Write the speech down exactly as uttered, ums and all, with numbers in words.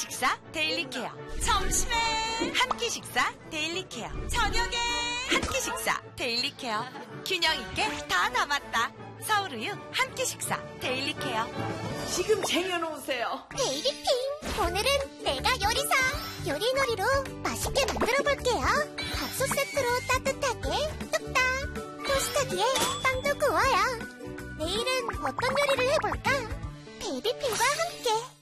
식사 데일리 케어. 점심에 한 끼 식사 데일리 케어. 저녁에 한 끼 식사 데일리 케어. 균형 있게 다 담았다. 서울우유 한 끼 식사 데일리 케어. 지금 쟁여놓으세요. 베이비핑, 오늘은 내가 요리사. 요리놀이로 맛있게 만들어볼게요. 밥솥 세트로 따뜻하게 뚝딱. 토스터기에 빵도 구워요. 내일은 어떤 요리를 해볼까? 베이비핑과 함께.